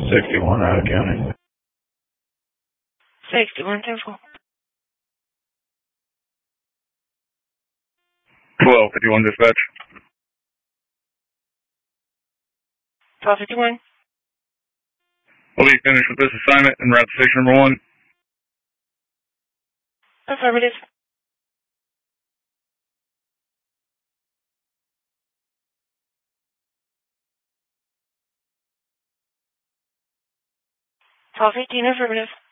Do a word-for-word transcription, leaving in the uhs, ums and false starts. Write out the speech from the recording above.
sixty-one out of county. sixty-one, ten four. twelve fifty-one dispatch. twelve fifty-one. We'll be finished with this assignment and route to station number one. Affirmative. twelve fifteen, affirmative.